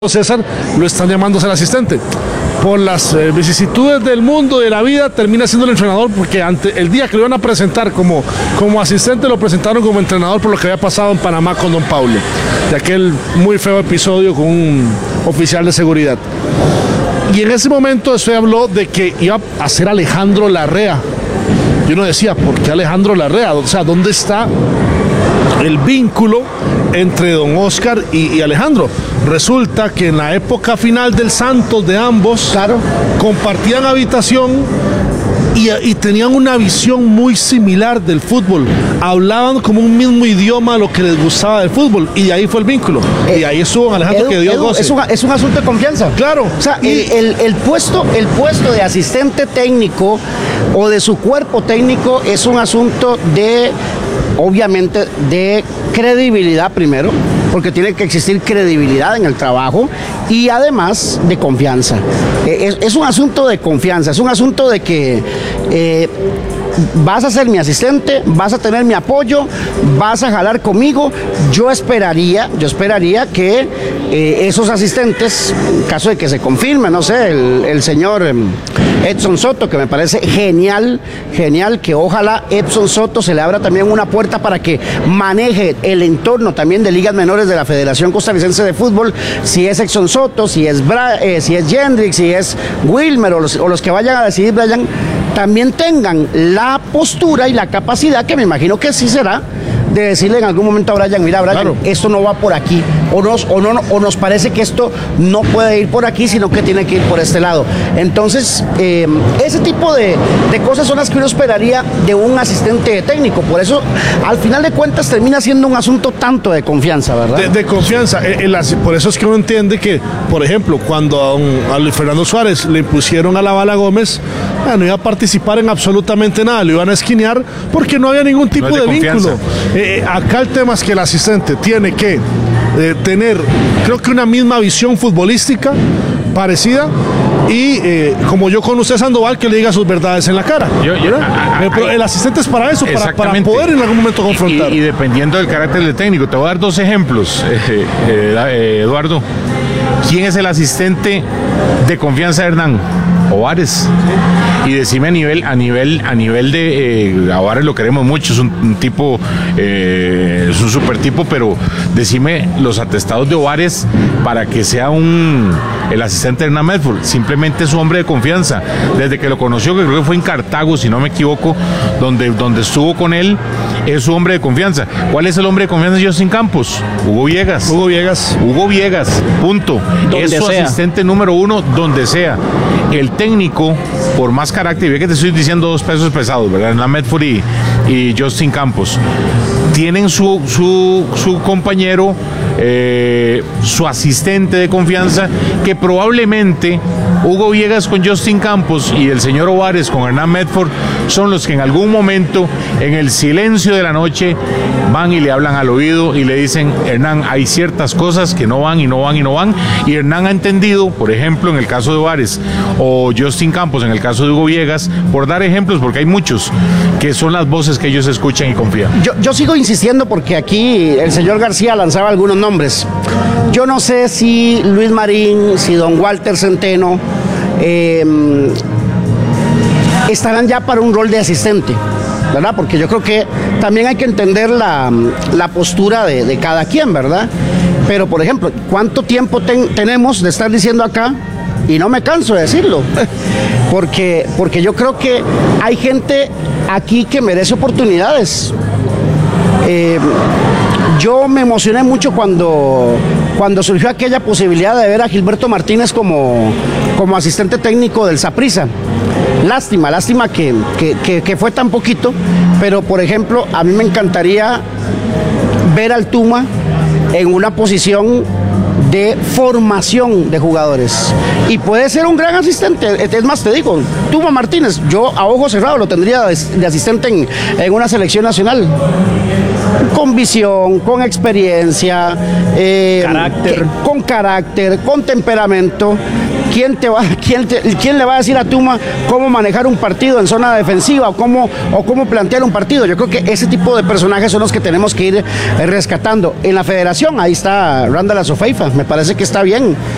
César lo están llamando a ser asistente. Por las vicisitudes del mundo, de la vida, termina siendo el entrenador, porque el día que lo iban a presentar como asistente, lo presentaron como entrenador por lo que había pasado en Panamá con don Pablo, de aquel muy feo episodio con un oficial de seguridad. Y en ese momento se habló de que iba a ser Alejandro Larrea. Y uno decía, ¿por qué Alejandro Larrea? O sea, ¿dónde está el vínculo entre don Oscar y Alejandro? Resulta que en la época final del Santos de ambos, claro, compartían habitación y tenían una visión muy similar del fútbol. Hablaban como un mismo idioma lo que les gustaba del fútbol, y de ahí fue el vínculo. Y ahí estuvo Alejandro, que dio goce. Es un asunto de confianza. Claro. O sea, el puesto de asistente técnico o de su cuerpo técnico es un asunto de, obviamente, de credibilidad primero, porque tiene que existir credibilidad en el trabajo, y además de confianza. Es un asunto de confianza, es un asunto de que vas a ser mi asistente, vas a tener mi apoyo, vas a jalar conmigo. Yo esperaría que esos asistentes, en caso de que se confirme, no sé, el señor Edson Soto, que me parece genial, que ojalá Edson Soto se le abra también una puerta para que maneje el entorno también de ligas menores de la Federación Costarricense de Fútbol, si es Edson Soto, si es Jendrik, si es Wilmer, o los que vayan a decidir, Brian, también tengan la postura y la capacidad, que me imagino que sí será, de decirle en algún momento a Brian, mira, Brian, claro, esto no va por aquí, o nos parece que esto no puede ir por aquí, sino que tiene que ir por este lado. Entonces, ese tipo de cosas son las que uno esperaría de un asistente técnico. Por eso, al final de cuentas, termina siendo un asunto tanto de confianza, ¿verdad? De confianza. Por eso es que uno entiende que, por ejemplo, cuando a Luis Fernando Suárez le impusieron a la Bala Gómez, no iba a participar en absolutamente nada, lo iban a esquinear porque no había ningún tipo de vínculo. Acá el tema es que el asistente tiene que tener, creo que una misma visión futbolística parecida, y como yo con usted, Sandoval, que le diga sus verdades en la cara. Pero el asistente es para eso, para poder en algún momento confrontar. Y dependiendo del carácter del técnico, te voy a dar dos ejemplos, Eduardo. ¿Quién es el asistente de confianza de Hernán? Ovares. Y decime a nivel de Ovares lo queremos mucho, es un tipo, es un super tipo, pero decime los atestados de Ovares para que sea el asistente de Hernán Medford. Simplemente es un hombre de confianza. Desde que lo conoció, que creo que fue en Cartago, si no me equivoco, donde estuvo con él, es su hombre de confianza. ¿Cuál es el hombre de confianza de Justin Campos? Hugo Viegas, punto. Es su asistente número uno donde sea. El técnico, por más carácter, ve que te estoy diciendo dos pesos pesados, ¿verdad? Hernán Medford y Justin Campos tienen su compañero, su asistente de confianza, que probablemente Hugo Viegas con Justin Campos y el señor Ovares con Hernán Medford son los que en algún momento, en el silencio de la noche, van y le hablan al oído y le dicen: Hernán, hay ciertas cosas que no van, y Hernán ha entendido, por ejemplo, en el caso de Ovares, o Justin Campos en el caso de Hugo Viegas, por dar ejemplos, porque hay muchos, que son las voces que ellos escuchan y confían. Yo sigo insistiendo, porque aquí el señor García lanzaba algunos nombres. Yo no sé si Luis Marín, si don Walter Centeno estarán ya para un rol de asistente, ¿verdad? Porque yo creo que también hay que entender la postura de cada quien, ¿verdad? Pero, por ejemplo, ¿cuánto tiempo tenemos de estar diciendo acá? Y no me canso de decirlo, porque yo creo que hay gente aquí que merece oportunidades. Yo me emocioné mucho cuando surgió aquella posibilidad de ver a Gilberto Martínez como asistente técnico del Saprissa. Lástima que fue tan poquito, pero, por ejemplo, a mí me encantaría ver al Tuma en una posición de formación de jugadores, y puede ser un gran asistente. Es más, te digo, Tuma Martínez, yo a ojo cerrado lo tendría de asistente en una selección nacional, con visión, con experiencia, con carácter, con temperamento. ¿Quién le va a decir a Tuma cómo manejar un partido en zona defensiva o cómo plantear un partido? Yo creo que ese tipo de personajes son los que tenemos que ir rescatando. En la federación, ahí está Randall Azofeifa, me parece que está bien.